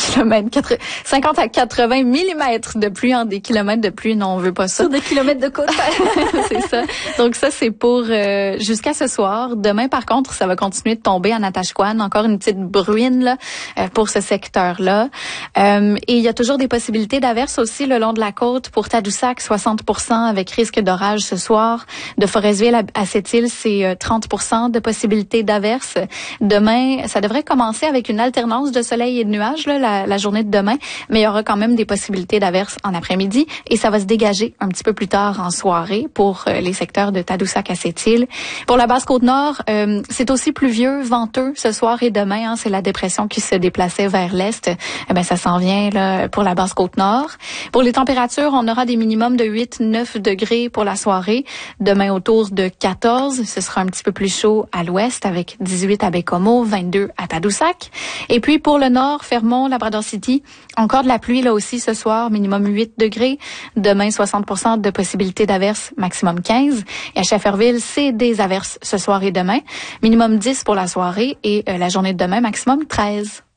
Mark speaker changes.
Speaker 1: 50 à 80 millimètres de pluie, des kilomètres de pluie. Non, on veut pas ça.
Speaker 2: Sur des kilomètres de côte.
Speaker 1: C'est ça. Donc ça, c'est pour jusqu'à ce soir. Demain, par contre, ça va continuer de tomber en Natashquan. Encore une petite bruine là pour ce secteur-là. Et il y a toujours des possibilités d'averses aussi le long de la côte. Pour Tadoussac, 60% avec risque d'orage ce soir. De Forestville à Sept-Îles, c'est 30% de possibilités d'averses. Demain, ça devrait commencer avec une alternance de soleil et de nuages là, la journée de demain, mais il y aura quand même des possibilités d'averses en après-midi et ça va se dégager un petit peu plus tard en soirée pour les secteurs de Tadoussac à Sept-Îles. Pour la Basse-Côte-Nord, c'est aussi pluvieux, venteux ce soir et demain. C'est la dépression qui se déplaçait vers l'est. Ça s'en vient là pour la Basse-Côte-Nord. Pour les températures, on aura des minimums de 8-9 degrés pour la soirée. Demain autour de 14, ce sera un petit peu plus chaud à l'ouest avec 18 à Baie-Comeau, 22 à Tadoussac. Et puis pour le nord, Fermont, Labrador City, encore de la pluie là aussi ce soir, minimum 8 degrés. Demain, 60% de possibilités d'averses, maximum 15. Et à Schefferville, c'est des averses ce soir et demain. Minimum 10 pour la soirée et la journée de demain, maximum 13.